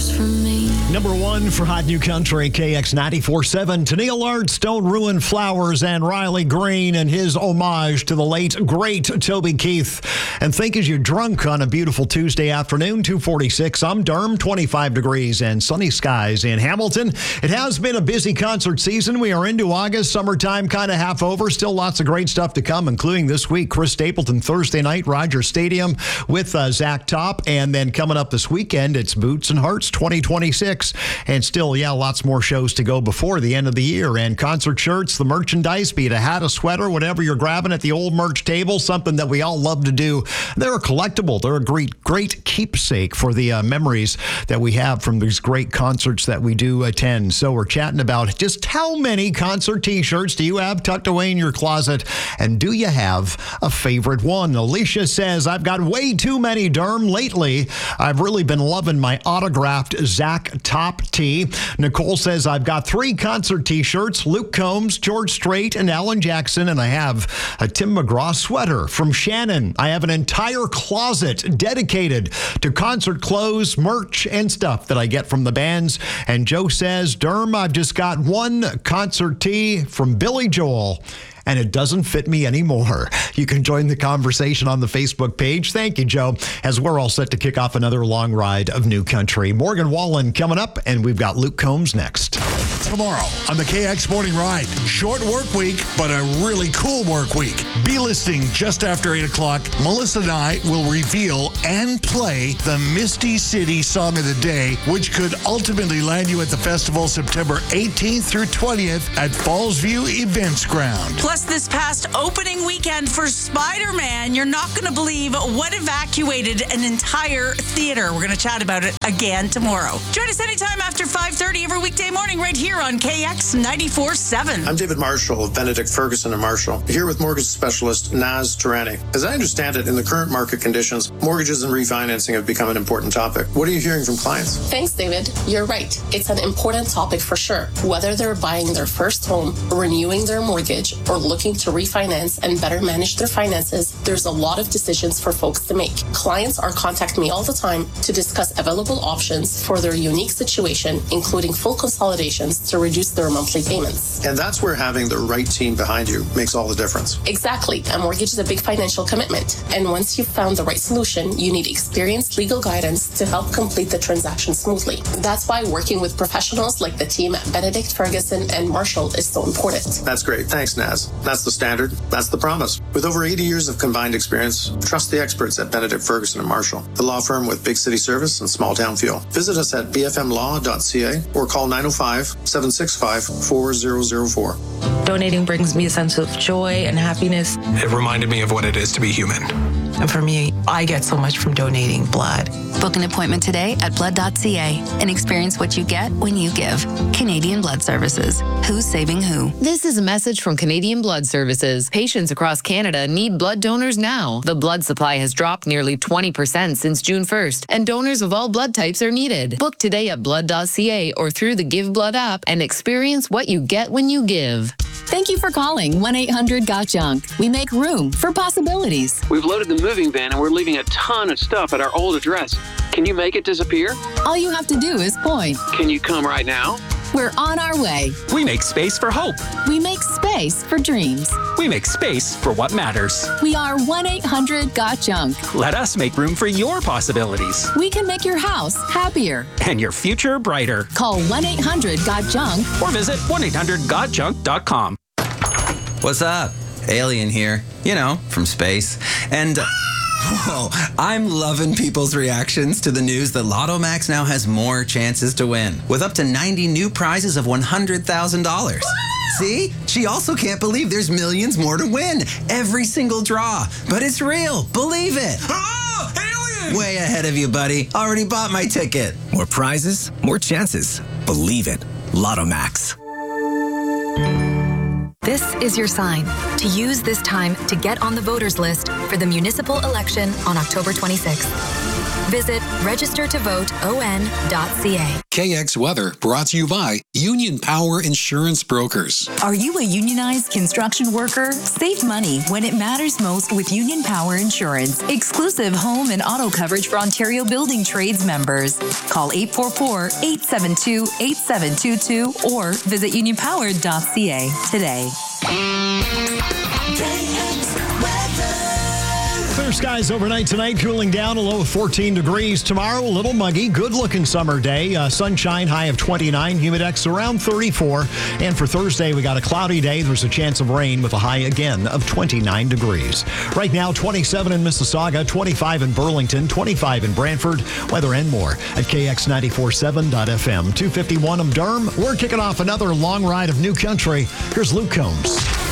cares for me. Number one for Hot New Country, KX 94.7. Tennille Arts, Don't Ruin Flowers, and Riley Green and his homage to the late, great Toby Keith. And think as you're drunk on a beautiful Tuesday afternoon, 2:46. I'm Durham, 25 degrees and sunny skies in Hamilton. It has been a busy concert season. We are into August, summertime kind of half over. Still lots of great stuff to come, including this week, Chris Stapleton Thursday night, Rogers Stadium with Zach Top. And then coming up this weekend, it's Boots and Hearts 2026. And still, lots more shows to go before the end of the year. And concert shirts, the merchandise, be it a hat, a sweater, whatever you're grabbing at the old merch table, something that we all love to do. They're a collectible. They're a great keepsake for the memories that we have from these great concerts that we do attend. So we're chatting about just how many concert t-shirts do you have tucked away in your closet? And do you have a favorite one? Alicia says, I've got way too many, Durham. Lately, I've really been loving my autographed Zach Top tee. Nicole says, I've got 3 concert t-shirts, Luke Combs, George Strait, and Alan Jackson, and I have a Tim McGraw sweater. From Shannon, I have an entire closet dedicated to concert clothes, merch, and stuff that I get from the bands. And Joe says, Durham, I've just got 1 concert tee from Billy Joel, and it doesn't fit me anymore. You can join the conversation on the Facebook page. Thank you, Joe, as we're all set to kick off another long ride of New Country. Morgan Wallen coming up, and we've got Luke Combs next. Tomorrow on the KX Morning Ride. Short work week, but a really cool work week. Be listening just after 8 o'clock. Melissa and I will reveal and play the Misty City Song of the Day, which could ultimately land you at the festival September 18th through 20th at Fallsview Events Ground. Plus, this past opening weekend for Spider-Man, you're not going to believe what evacuated an entire theater. We're going to chat about it again tomorrow. Join us anytime after 5:30 every weekday morning right here on KX 94.7. I'm David Marshall of Benedict Ferguson and Marshall, here with mortgage specialist Naz Tarani. As I understand it, in the current market conditions, mortgages and refinancing have become an important topic. What are you hearing from clients? Thanks, David. You're right. It's an important topic for sure. Whether they're buying their first home, renewing their mortgage, or looking to refinance and better manage their finances, there's a lot of decisions for folks to make. Clients are contacting me all the time to discuss available options for their unique situation, including full consolidations to reduce their monthly payments. And that's where having the right team behind you makes all the difference. Exactly. A mortgage is a big financial commitment. And once you've found the right solution, you need experienced legal guidance to help complete the transaction smoothly. That's why working with professionals like the team at Benedict Ferguson and Marshall is so important. That's great. Thanks, Naz. That's the standard. That's the promise. With over 80 years of combined experience, trust the experts at Benedict Ferguson and Marshall, the law firm with big city service and small town feel. Visit us at bfmlaw.ca or call 905-765-4004. Donating brings me a sense of joy and happiness. It reminded me of what it is to be human. And for me, I get so much from donating blood. Book an appointment today at blood.ca and experience what you get when you give. Canadian Blood Services. Who's saving who? This is a message from Canadian Blood Services. Patients across Canada need blood donors now. The blood supply has dropped nearly 20% since June 1st, and donors of all blood types are needed. Book today at blood.ca or through the Give Blood app and experience what you get when you give. Thank you for calling 1-800-GOT-JUNK. We make room for possibilities. We've loaded the moving van and we're leaving a ton of stuff at our old address. Can you make it disappear? All you have to do is point. Can you come right now? We're on our way. We make space for hope. We make space for dreams. We make space for what matters. We are 1-800-GOT-JUNK. Let us make room for your possibilities. We can make your house happier. And your future brighter. Call 1-800-GOT-JUNK. Or visit 1-800-GOT-JUNK.com. What's up? Alien here. You know, from space. And... Whoa, I'm loving people's reactions to the news that Lotto Max now has more chances to win, with up to 90 new prizes of $100,000. See? She also can't believe there's millions more to win. Every single draw. But it's real. Believe it. Oh, alien! Way ahead of you, buddy. Already bought my ticket. More prizes, more chances. Believe it. Lotto Max. This is your sign to use this time to get on the voters list for the municipal election on October 26th. Visit registertovoteon.ca. KX Weather brought to you by Union Power Insurance Brokers. Are you a unionized construction worker? Save money when it matters most with Union Power Insurance. Exclusive home and auto coverage for Ontario Building Trades members. Call 844-872-8722 or visit unionpower.ca today. Clear skies overnight tonight, cooling down, a low of 14 degrees. Tomorrow, a little muggy, good-looking summer day. Sunshine, high of 29, humidex around 34. And for Thursday, we got a cloudy day. There's a chance of rain with a high again of 29 degrees. Right now, 27 in Mississauga, 25 in Burlington, 25 in Brantford. Weather and more at KX947.FM. 251 in Durham. We're kicking off another long ride of new country. Here's Luke Combs.